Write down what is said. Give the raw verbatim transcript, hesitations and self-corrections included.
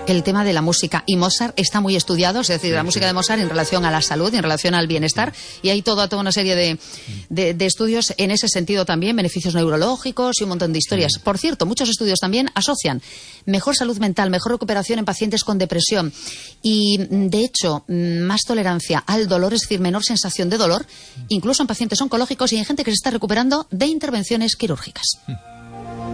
el tema de la música. Y Mozart está muy estudiado, es decir, sí, la sí. música de Mozart en relación a la salud, en relación al bienestar, y hay toda, toda una serie de, de, de estudios en ese sentido también, beneficios neurológicos y un montón de historias. Sí. Por cierto, muchos estudios también asocian mejor salud mental, mejor recuperación en pacientes con depresión y, de hecho, más tolerancia al dolor, es decir, menor sensación de dolor, incluso en pacientes oncológicos y en gente que se está recuperando de intervenciones quirúrgicas.